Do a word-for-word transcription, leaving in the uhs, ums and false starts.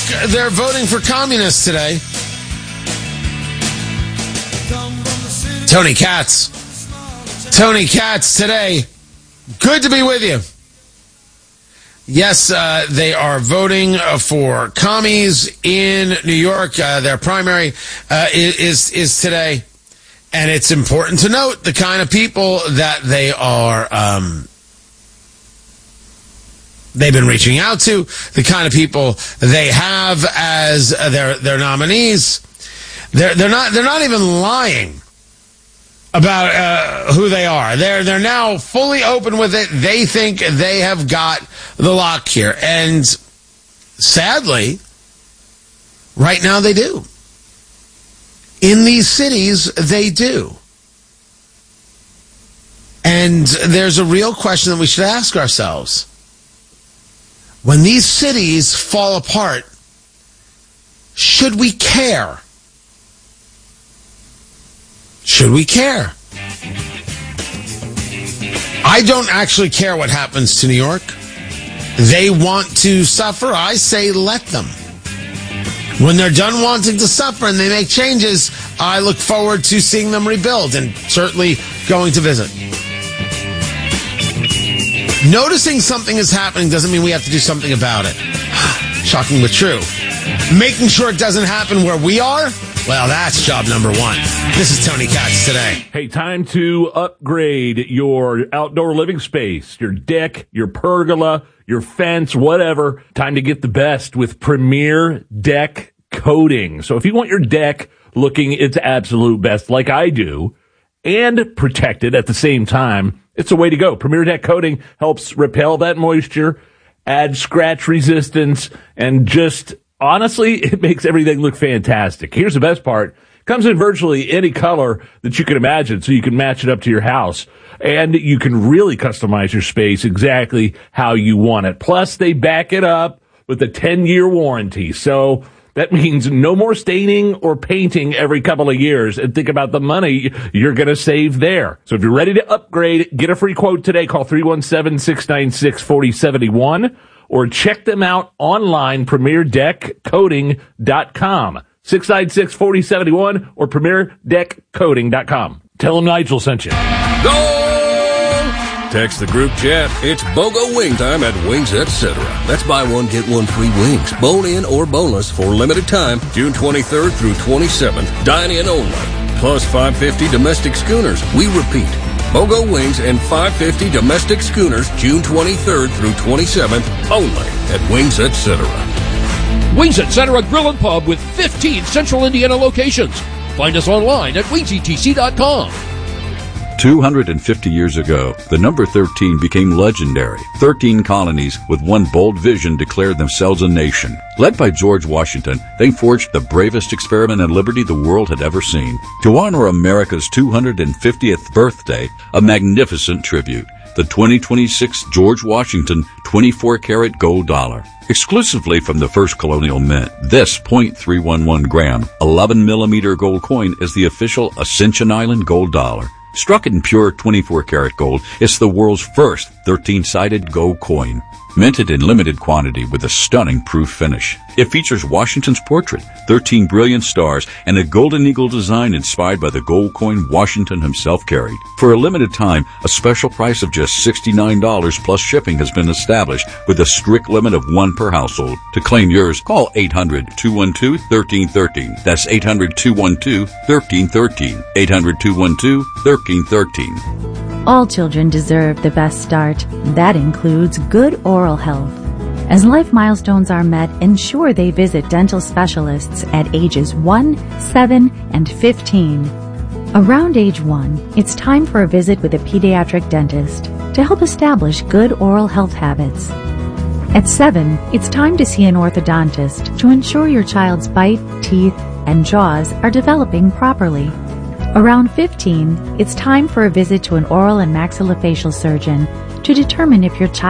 they're voting for communists today. Tony Katz. Tony Katz today. Good to be with you. Yes, uh, they are voting for commies in New York. Uh, their primary uh, is is today. And it's important to note the kind of people that they are, um, they've been reaching out to, the kind of people they have as their their nominees. They're they're not they're not even lying about uh, who they are. They're they're now fully open with it. They think they have got the lock here, and sadly, right now they do. In these cities, they do. And there's a real question that we should ask ourselves. When these cities fall apart, should we care? Should we care? I don't actually care what happens to New York. They want to suffer. I say let them. When they're done wanting to suffer and they make changes, I look forward to seeing them rebuild and certainly going to visit. Noticing something is happening doesn't mean we have to do something about it. Shocking but true. Making sure it doesn't happen where we are, well, that's job number one. This is Tony Katz today. Hey, time to upgrade your outdoor living space, your deck, your pergola, your fence, whatever. Time to get the best with Premier Deck Coating. So if you want your deck looking its absolute best, like I do, and protected at the same time, it's a way to go. Premier Deck Coating helps repel that moisture, add scratch resistance, and just honestly, it makes everything look fantastic. Here's the best part. Comes in virtually any color that you can imagine, so you can match it up to your house. And you can really customize your space exactly how you want it. Plus, they back it up with a ten-year warranty. So that means no more staining or painting every couple of years. And think about the money you're going to save there. So if you're ready to upgrade, get a free quote today. Call three one seven, six nine six, four zero seven one or check them out online, premier deck coating dot com. six nine six, four zero seven one or premier deck coating dot com. Tell them Nigel sent you. Go! Text the group chat. It's BOGO wing time at Wings Etc. That's buy one, get one free wings. Bone in or boneless for limited time, June twenty-third through twenty-seventh. Dine in only. Plus five hundred fifty domestic schooners. We repeat. BOGO wings and five hundred fifty domestic schooners, June twenty-third through twenty-seventh, only at Wings Etc. Wings Etc. Grill and Pub with fifteen Central Indiana locations. Find us online at wings e t c dot com. two hundred fifty years ago, the number thirteen became legendary. thirteen colonies with one bold vision declared themselves a nation. Led by George Washington, they forged the bravest experiment in liberty the world had ever seen. To honor America's two hundred fiftieth birthday, a magnificent tribute. The twenty twenty-six George Washington twenty-four karat gold dollar. Exclusively from the first colonial mint, this point three one one gram, eleven millimeter gold coin is the official Ascension Island gold dollar. Struck in pure twenty-four karat gold, it's the world's first thirteen-sided gold coin. Minted in limited quantity with a stunning proof finish. It features Washington's portrait, thirteen brilliant stars, and a golden eagle design inspired by the gold coin Washington himself carried. For a limited time, a special price of just sixty-nine dollars plus shipping has been established with a strict limit of one per household. To claim yours, call eight hundred, two one two, one three one three. That's eight hundred, two one two, one three one three. eight hundred, two one two, one three one three. All children deserve the best start. That includes good oral health. As life milestones are met, ensure they visit dental specialists at ages one, seven, and fifteen. Around age one, it's time for a visit with a pediatric dentist to help establish good oral health habits. At seven, it's time to see an orthodontist to ensure your child's bite, teeth, and jaws are developing properly. Around fifteen, it's time for a visit to an oral and maxillofacial surgeon to determine if your child